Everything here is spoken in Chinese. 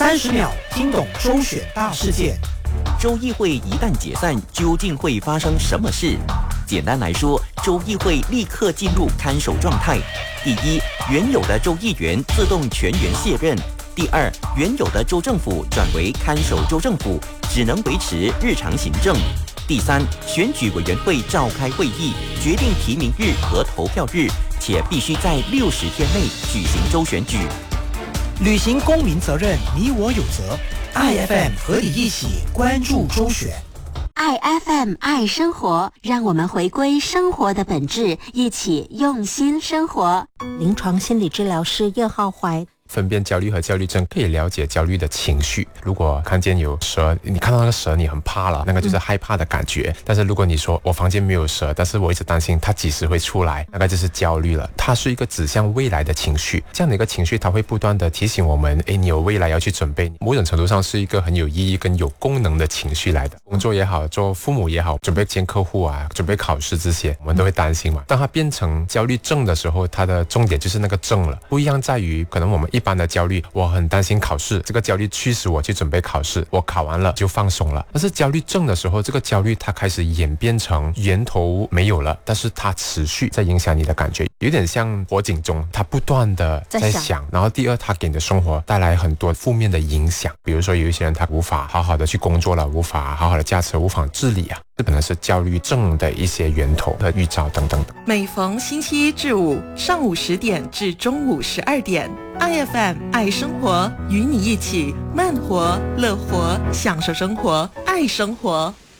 30秒听懂周选大事件。 州议会一旦解散，究竟会发生什么事？简单来说，州议会立刻进入看守状态。第一，原有的州议员自动全员卸任；第二，原有的州政府转为看守州政府，只能维持日常行政；第三，选举委员会召开会议，决定提名日和投票日，且必须在60天内举行州选举。 履行公民责任，你我有责。IFM 和你一起关注周选。 IFM 爱生活，让我们回归生活的本质，一起用心生活。临床心理治疗师叶浩怀。 分辨焦虑和焦虑症，可以了解焦虑的情绪。如果看见有蛇，你看到那个蛇你很怕了，那个就是害怕的感觉。但是如果你说我房间没有蛇，但是我一直担心它几时会出来，大概就是焦虑了。它是一个指向未来的情绪，这样的一个情绪它会不断的提醒我们，你有未来要去准备。某种程度上是一个很有意义跟有功能的情绪来的。工作也好，做父母也好，准备见客户啊，准备考试这些，我们都会担心嘛。当它变成焦虑症的时候，它的重点就是那个症了。不一样在于，可能我们一般的焦虑，我很担心考试，这个焦虑驱使我去准备考试，我考完了就放松了。但是焦虑症的时候，这个焦虑它开始演变成源头没有了，但是它持续在影响你的感觉，有点像火警钟，它不断的在响。然后第二，它给你的生活带来很多负面的影响，比如说有一些人他无法好好的去工作了，无法好好的驾车，无法自理啊，这可能是焦虑症的一些源头和预兆等等的。 每逢星期一至五上午10点至中午12点，IFM 爱生活，与你一起慢活、乐活，享受生活，爱生活。